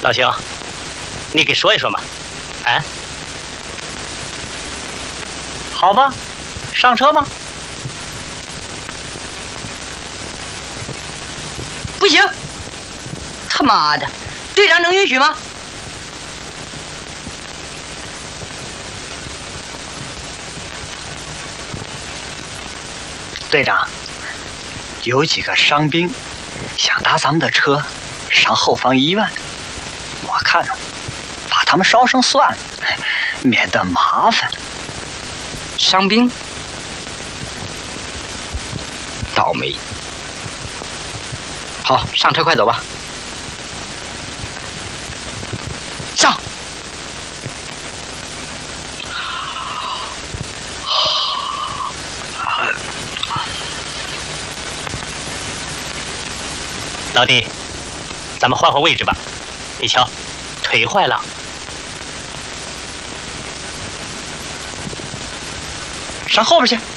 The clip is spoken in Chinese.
老兄，你给说一说嘛？啊？好吧，上车吧。 不行，他妈的，队长能允许吗？ 队长，有几个伤兵想搭咱们的车上后方医院，我看把他们捎上算了，免得麻烦。 伤兵，倒霉。好，上车，快走吧。上。 老弟，咱们换换位置吧。你瞧，腿坏了。 上后边去。